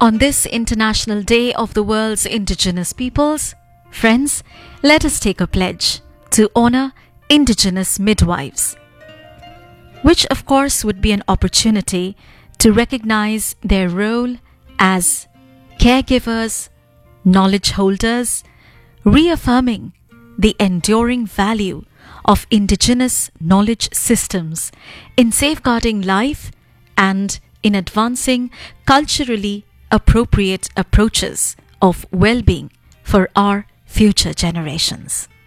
On this International Day of the World's Indigenous Peoples, friends, let us take a pledge to honor Indigenous midwives, which of course would be an opportunity to recognize their role as caregivers, knowledge holders, reaffirming the enduring value of Indigenous knowledge systems in safeguarding life and in advancing culturally appropriate approaches of well-being for our future generations.